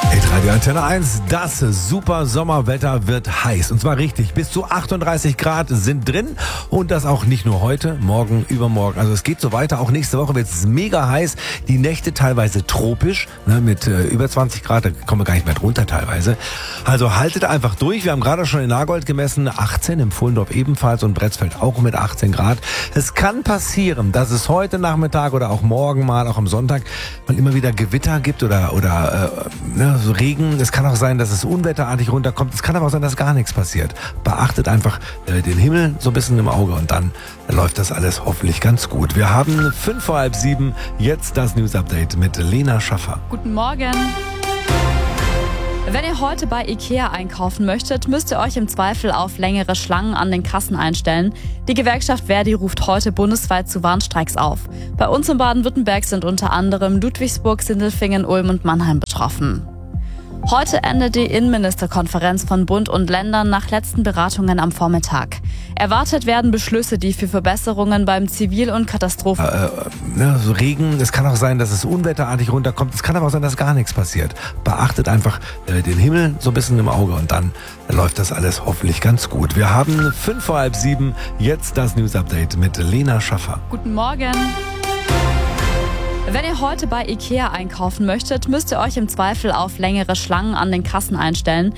Hitradio Antenne 1, das super Sommerwetter wird heiß. Und zwar richtig, bis zu 38 Grad sind drin. Und das auch nicht nur heute, morgen, übermorgen. Also es geht so weiter. Auch nächste Woche wird es mega heiß. Die Nächte teilweise tropisch, mit über 20 Grad. Da kommen wir gar nicht mehr drunter teilweise. Also haltet einfach durch. Wir haben gerade schon in Nagold gemessen, 18, im Pfullendorf ebenfalls und Bretzfeld auch mit 18 Grad. Es kann passieren, dass es heute Nachmittag oder auch morgen mal, auch am Sonntag, mal immer wieder Gewitter gibt oder so Regen. Es kann auch sein, dass es unwetterartig runterkommt. Es kann aber auch sein, dass gar nichts passiert. Beachtet einfach den Himmel so ein bisschen im Auge und dann läuft das alles hoffentlich ganz gut. Wir haben 5 vor halb 7, jetzt das News Update mit Lena Schaffer. Guten Morgen. Wenn ihr heute bei Ikea einkaufen möchtet, müsst ihr euch im Zweifel auf längere Schlangen an den Kassen einstellen. Die Gewerkschaft Verdi ruft heute bundesweit zu Warnstreiks auf. Bei uns in Baden-Württemberg sind unter anderem Ludwigsburg, Sindelfingen, Ulm und Mannheim betroffen. Heute endet die Innenministerkonferenz von Bund und Ländern nach letzten Beratungen am Vormittag. Erwartet werden Beschlüsse, die für Verbesserungen beim Zivil- und Katastrophen... So Regen, es kann auch sein, dass es unwetterartig runterkommt. Es kann aber auch sein, dass gar nichts passiert. Beachtet einfach den Himmel so ein bisschen im Auge und dann läuft das alles hoffentlich ganz gut. Wir haben 5 vor halb 7, jetzt das News Update mit Lena Schaffer. Guten Morgen. Wenn ihr heute bei Ikea einkaufen möchtet, müsst ihr euch im Zweifel auf längere Schlangen an den Kassen einstellen.